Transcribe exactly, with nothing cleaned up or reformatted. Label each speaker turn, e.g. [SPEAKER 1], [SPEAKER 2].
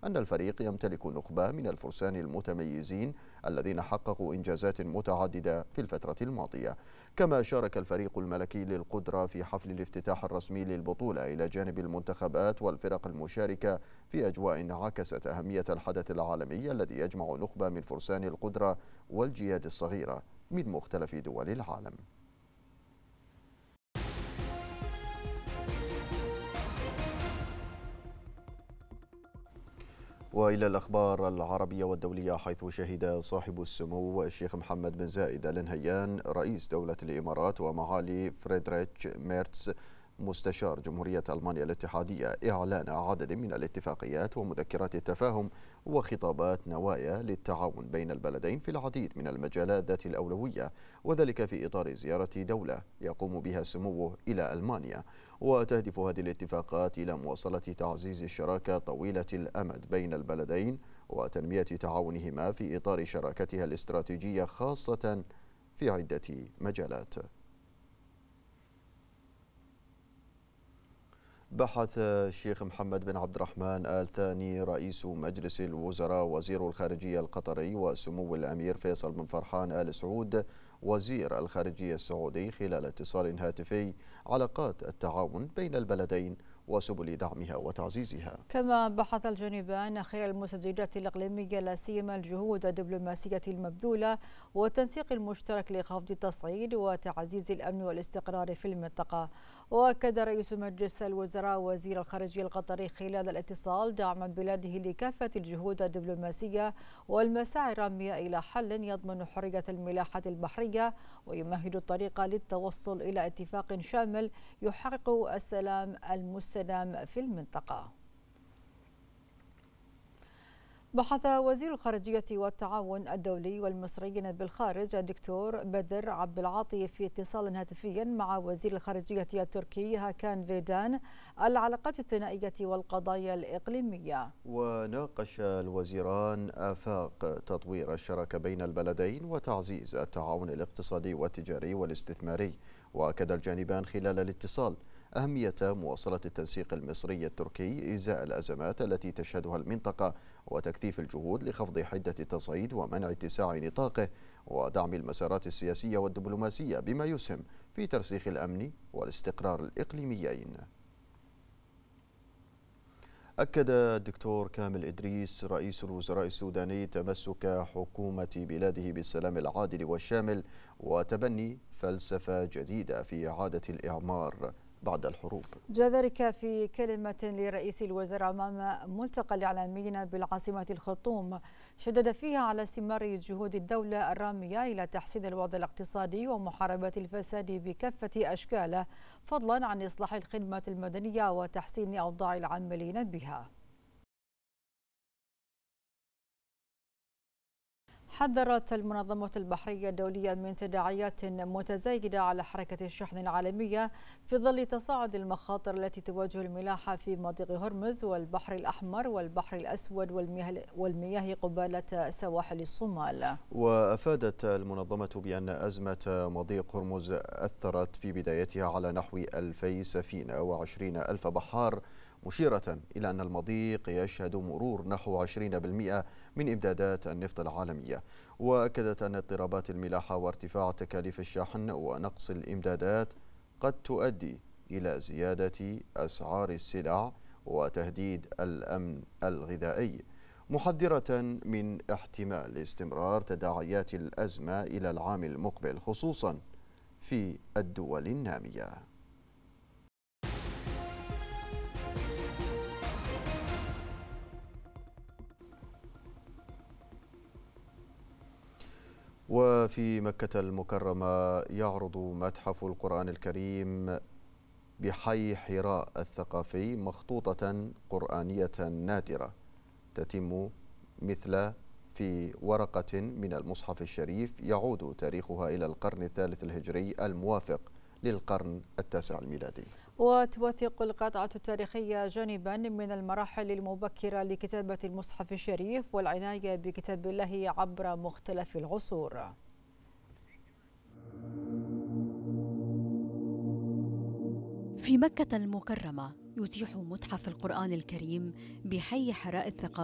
[SPEAKER 1] أن الفريق يمتلك نخبة من الفرسان المتميزين الذين حققوا إنجازات متعددة في الفترة الماضية. كما شارك الفريق الملكي للقدرة في حفل الافتتاح الرسمي للبطولة إلى جانب المنتخبات والفرق المشاركة في أجواء عكست أهمية الحدث العالمي الذي يجمع نخبة من فرسان القدرة والجياد الصغيرة من مختلف دول العالم. وإلى الأخبار العربية والدولية، حيث شهد صاحب السمو الشيخ محمد بن زايد آل نهيان رئيس دولة الإمارات ومعالي فريدريتش ميرتس مستشار جمهورية ألمانيا الاتحادية إعلان عدد من الاتفاقيات ومذكرات التفاهم وخطابات نوايا للتعاون بين البلدين في العديد من المجالات ذات الأولوية، وذلك في إطار زيارة دولة يقوم بها سموه إلى ألمانيا. وتهدف هذه الاتفاقات إلى مواصلة تعزيز الشراكة طويلة الأمد بين البلدين وتنمية تعاونهما في إطار شراكتها الاستراتيجية، خاصة في عدة مجالات. بحث الشيخ محمد بن عبد الرحمن آل ثاني رئيس مجلس الوزراء وزير الخارجية القطري وسمو الأمير فيصل بن فرحان آل سعود وزير الخارجية السعودي خلال اتصال هاتفي علاقات التعاون بين البلدين وسبل دعمها وتعزيزها.
[SPEAKER 2] كما بحث الجانبان خلال المستجدات الإقليمية لا سيما الجهود الدبلوماسية المبذولة والتنسيق المشترك لخفض التصعيد وتعزيز الأمن والاستقرار في المنطقة. وأكد رئيس مجلس الوزراء وزير الخارجية القطري خلال الاتصال دعم بلاده لكافة الجهود الدبلوماسية والمساعي الرامية إلى حل يضمن حرية الملاحة البحرية ويمهد الطريق للتوصل إلى اتفاق شامل يحقق السلام المستدام في المنطقة. بحث وزير الخارجية والتعاون الدولي والمصريين بالخارج الدكتور بدر عبد العاطي في اتصال هاتفي مع وزير الخارجية التركي هاكان فيدان العلاقات الثنائية والقضايا الإقليمية.
[SPEAKER 1] وناقش الوزيران آفاق تطوير الشراكة بين البلدين وتعزيز التعاون الاقتصادي والتجاري والاستثماري. وأكد الجانبان خلال الاتصال أهمية مواصلة التنسيق المصري التركي إزاء الأزمات التي تشهدها المنطقة وتكثيف الجهود لخفض حدة التصعيد ومنع اتساع نطاقه ودعم المسارات السياسية والدبلوماسية بما يسهم في ترسيخ الأمن والاستقرار الإقليميين. أكد الدكتور كامل إدريس رئيس الوزراء السوداني تمسك حكومة بلاده بالسلام العادل والشامل وتبني فلسفة جديدة في إعادة الإعمار بعد الحروب.
[SPEAKER 2] جاء ذلك في كلمة لرئيس الوزراء أمام ملتقى الإعلاميين بالعاصمة الخرطوم، شدد فيها على استمرار جهود الدولة الرامية إلى تحسين الوضع الاقتصادي ومحاربة الفساد بكافة أشكاله، فضلا عن إصلاح الخدمات المدنية وتحسين أوضاع العاملين بها. حذرت المنظمة البحرية الدولية من تداعيات متزايدة على حركة الشحن العالمية في ظل تصاعد المخاطر التي تواجه الملاحة في مضيق هرمز والبحر الأحمر والبحر الأسود والمياه قبالة سواحل الصومال.
[SPEAKER 1] وأفادت المنظمة بأن أزمة مضيق هرمز أثرت في بدايتها على نحو ألفي سفينة وعشرين ألف بحار، مشيرة إلى أن المضيق يشهد مرور نحو عشرين بالمئة من إمدادات النفط العالمية. وأكدت أن اضطرابات الملاحة وارتفاع تكاليف الشحن ونقص الإمدادات قد تؤدي إلى زيادة أسعار السلع وتهديد الأمن الغذائي، محذرة من احتمال استمرار تداعيات الأزمة إلى العام المقبل خصوصا في الدول النامية. وفي مكة المكرمة يعرض متحف القرآن الكريم بحي حراء الثقافي مخطوطة قرآنية نادرة تتم مثل في ورقة من المصحف الشريف يعود تاريخها إلى القرن الثالث الهجري الموافق للقرن التاسع الميلادي.
[SPEAKER 2] وتوثق القطعة التاريخية جانبا من المراحل المبكرة لكتابة المصحف الشريف والعناية بكتاب الله عبر مختلف العصور.
[SPEAKER 3] في مكة المكرمة يتيح متحف القرآن الكريم بحي حراء الثقافي